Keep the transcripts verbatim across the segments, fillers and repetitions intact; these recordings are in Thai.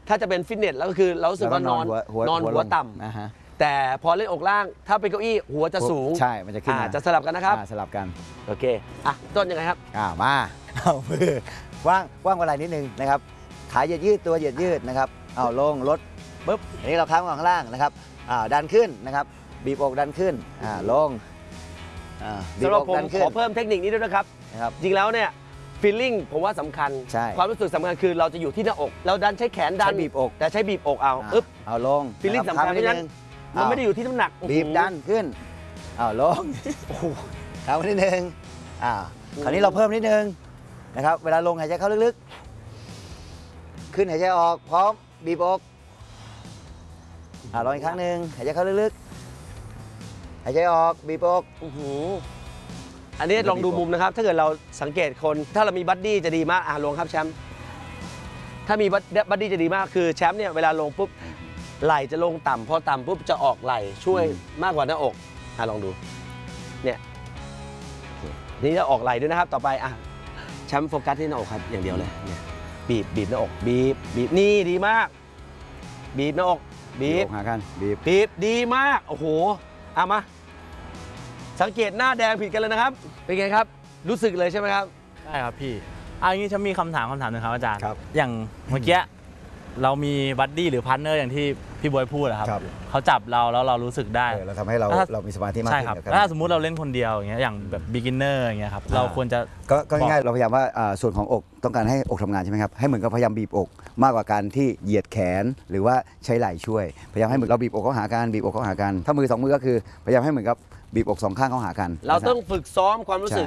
ถ้าจะเป็นฟิตเนสแล้วก็คือเรารู้สึกว่านอนนอนหัวต่ำแต่พอเล่นอกล่างถ้าเป็นเก้าอี้หัวจะสูงใช่มันจะขึ้นจะสลับกันนะครับสลับกันโอเคอ่ะต้นยังไงครับอ่ามาเอามือว่างว่างเวลานิดนึงนะครับขาเหยียดยืดตัวเหยียดยืดนะครับเอาลงลดปุ๊บอันนี้เราค้างข้างล่างนะครับอ่าดันขึ้นนะครับบีบอกดันขึ้นอ่าลงสำหรับผมขอเพิ่มเทคนิคนี้ด้วยนะครับจริงแล้วเนี่ยฟีลลิ่งผมว่าสำคัญความรู้สึกสำคัญคือเราจะอยู่ที่หน้าอกเราดันใช้แขนดันบีบอกแต่ใช้บีบอกเอาอึ๊บเอาลงฟีลลิ่งสำคัญเพราะฉะนั้นมันไม่ได้อยู่ที่น้ำหนักบีบดันขึ้นเอาลงโอ้โหเอานิดนึงอ่าคราวนี้เราเพิ่มนิดนึงนะครับเวลาลงหายใจเข้าลึกๆขึ้นหายใจออกพร้อมบีบอกอ่าลองอีกครั้งหนึ่งหายใจเข้าลึกๆหายใจออกบีบอกโอ้โหอันนี้ลองดูมุมนะครับถ้าเกิดเราสังเกตคนถ้าเรามีบัดดี้จะดีมากอ่าลงครับแชมป์ถ้ามีบัดดี้จะดีมากคือแชมป์เนี่ยเวลาลงปุ๊บไหล่จะลงต่ำพอต่ำปุ๊บจะออกไหล่ช่วยมากกว่าหน้าอกอ่ะลองดูเนี่ยนี่จะออกไหล่ด้วยนะครับต่อไปอ่ะแชมป์โฟกัสที่หน้าอกครับอย่างเดียวเลยเนี่ยบีบบีบหน้าอกบีบบีบนี่ดีมากบีบหน้าอกบีบหากันบีบบีบดีมากโอ้โหเอามาสังเกตหน้าแดงผิดกันเลยนะครับเป็นไงครับรู้สึกเลยใช่ไหมครับใช่ครับพี่เอาอย่างนี้ฉันมีคำถามคำถามหนึ่งครับอาจารย์อย่างเมื่อกี้เรามีบัดดี้หรือพาร์ทเนอร์อย่างที่พี่บอยพูดนะครับเขาจับเราแล้วเรารู้สึกได้เราทำให้เราเรามีสมาธิมากขึ้นใช่ครับถ้าสมมุติเราเล่นคนเดียวอย่างเงี้ยอย่างแบบบิ๊กินเนอร์อย่างเงี้ยครับเราควรจะก็ง่ายเราพยายามว่าส่วนของอกต้องการให้อกทำงานใช่ไหมครับให้เหมือนกับพยายามบีบอกมากกว่าการที่เหยียดแขนหรือว่าใช้ไหล่ช่วยพยายามให้เหมือนเราบีบอกเขาหากันบีบอกเขาหากันถ้ามือสองมือก็คือพยายามให้เหมือนกับบีบอกสองข้างเขาหากันเราต้องฝึกซ้อมความรู้สึก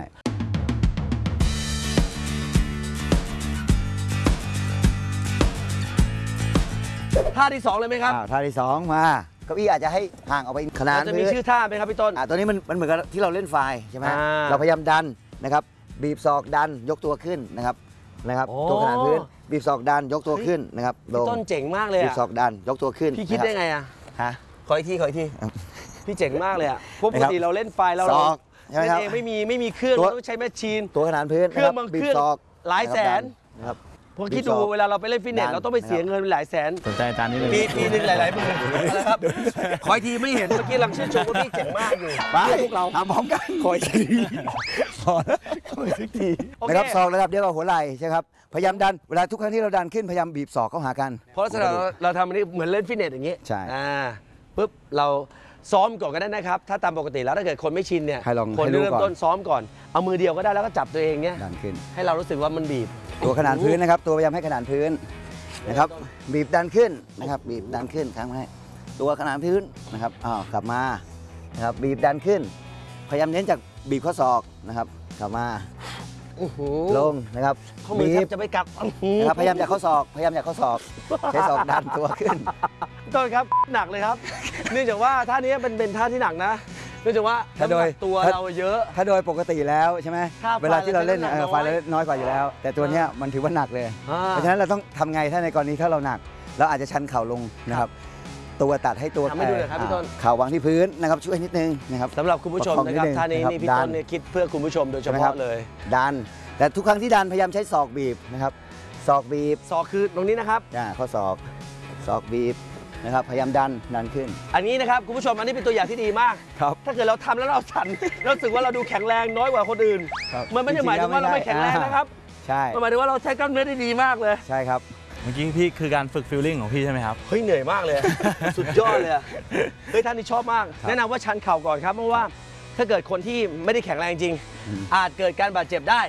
ท่าที่สองเลยไหมครับท่าที่สองมาเก้าอี้อาจจะให้ห่างออกไปขนาดจะมีชื่อท่าไหมครับพี่ต้นตัวนี้มันมันเหมือนกับที่เราเล่นไฟใช่ไหมเราพยายามดันนะครับบีบศอกดันยกตัวขึ้นนะครับนะครับตัวขนาดพื้นบีบศอกดันยกตัวขึ้นนะครับพี่ต้นเจ๋งมากเลยบีบศอกดันยกตัวขึ้นพี่คิดได้ไงอ่ะฮะขออีกทีขออีกทีพี่เจ๋งมากเลยอ่ะปกติเราเล่นไฟเราเล่นเองไม่มีไม่มีเครื่องต้องใช้แมชชีนตัวขนาดพื้นเครื่องบางเครื่องหลายแสนนะครับพอคิดดูเวลาเราไปเล่นฟิตเนสเราต้องไปเสียเงินหลายแสนสนใจอาจารย์นี่เลยปีปีหนึ่งหลายๆหมื่นนะครับขออีกทีไม่เห็นเมื่อกี้ลังชื่นชมว่าพี่เจ๋งมากอยู่ไปพวกเราทำพร้อมกันขออีกทีขอขออีกทีนะครับศอกระดับเดียวกับหัวไหล่ใช่ครับพยายามดันเวลาทุกครั้งที่เราดันขึ้นพยายามบีบศอกเข้าหากันเพราะฉะนั้นเราทำอันนี้เหมือนเล่นฟิตเนสอย่างนี้ใช่อ่าปุ๊บเราซ้อมก่อนก็ได้นะครับถ้าตามปกติแล้วถ้าเกิดคนไม่ชินเนี่ยคนเริ่มต้นซ้อมก่อนเอามือเดียวก็ได้แล้วก็จับตัวเองเนี่ยดันขึ้นให้เรารู้สึกว่ามันบีบตัวขนาดพื้นนะครับตัวพยายามให้ขนาดพื้นนะครับบีบดันขึ้นนะครับบีบดันขึ้นครั้งให้ตัวขนาดพื้นนะครับอ้าวกลับมานะครับบีบดันขึ้นพยายามเน้นจากบีบข้อศอกนะครับกลับมาลงนะครับบีบจะไปกลับนะครับพยายามจากข้อศอกพยายามจากข้อศอกใช้ศอกดันตัวขึ้นต้นครับหนักเลยครับเนื่องจากว่าท่านี้เป็นเป็นท่าที่หนักนะเนื่องจากว่าถ้าโดยตัวเราเยอะถ้าโดยปกติแล้วใช่ไหมเวลาที่เราเล่นไฟเราน้อยกว่าอยู่แล้วแต่ตัวนี้มันถือว่าหนักเลยเพราะฉะนั้นเราต้องทำไงถ้าในกรณีถ้าเราหนักเราอาจจะชันเข่าลงนะครับตัวตัดให้ตัวเข่าวางที่พื้นนะครับช่วยนิดนึงนะครับสำหรับคุณผู้ชมนะครับท่านี้นี่พี่ต้นเนี่ยคิดเพื่อคุณผู้ชมโดยเฉพาะเลยดันแต่ทุกครั้งที่ดันพยายามใช้ศอกบีบนะครับศอกบีบศอกคือตรงนี้นะครับข้อศอกศอกบีบนะครับพยายามดันดันขึ้นอันนี้นะครับคุณผู้ชมอันนี้เป็นตัวอย่างที่ดีมากครับถ้าเกิดเราทำแล้วเราสั่นเราสึกว่าเราดูแข็งแรงน้อยกว่าคนอื่นมันไม่ได้หมายถึงว่าเราไม่แข็งแรงนะครับใช่มันหมายถึงว่าเราใช้กล้ามเนื้อได้ดีมากเลยใช่ครับเมื่อกี้พี่คือการฝึกฟีลลิ่งของพี่ใช่ไหมครับเฮ้ยเหนื่อยมากเลยสุดยอดเลยเฮ้ยท่านนี้ชอบมากแนะนำว่าชันเข่าก่อนครับเพราะว่าถ้าเกิดคนที่ไม่ได้แข็งแรงจริงอาจเกิดการบาดเจ็บได้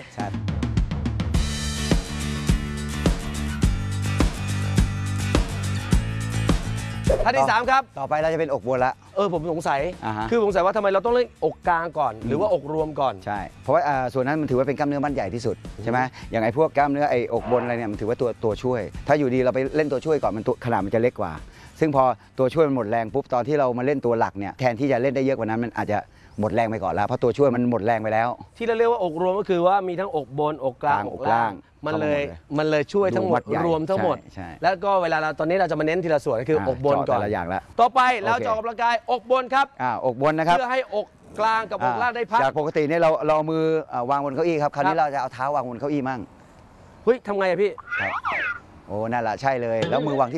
ท่าที่สามครับต่อไปเราจะเป็นอกบนละเออผมสงสัยคือสงสัยว่าทำไมเราต้องเล่นอกกลางก่อนหรือว่าอกรวมก่อนใช่เพราะว่าส่วนนั้นมันถือว่าเป็นกล้ามเนื้อมัดใหญ่ที่สุดใช่ไหมอย่างไอ้พวกกล้ามเนื้อไอ้อกบนอะไรเนี่ยมันถือว่าตัวตัวช่วยถ้าอยู่ดีเราไปเล่นตัวช่วยก่อนมันตัวขนาดมันจะเล็กกว่าซึ่งพอตัวช่วยมันหมดแรงปุ๊บตอนที่เรามาเล่นตัวหลักเนี่ยแทนที่จะเล่นได้เยอะกว่านั้นมันอาจจะหมดแรงไปก่อนแล้วเพราะตัวช่วยมันหมดแรงไปแล้วที่เราเรียกว่าอกรวมก็คือว่ามีทั้งอกบนอกกลางอกล่างมันเลยมันเลยช่วยทั้งหมดรวมทั้งหมดแล้วก็เวลาเราตอนนี้เราจะมาเน้นทีละส่วนก็คืออกบนก่อนละอย่างละต่อไปเราจะออกกำลังกายอกบนครับอ่าอกบนนะครับเพื่อให้อกกลางกับอกล่างได้พักจากปกติเนี่ยเราเรามือวางบนเก้าอี้ครับคราวนี้เราจะเอาเท้าวางบนเก้าอี้มั่งเฮ้ยทำไงอะพี่โอ้นั่นแหละใช่เลยแล้วมือวางที่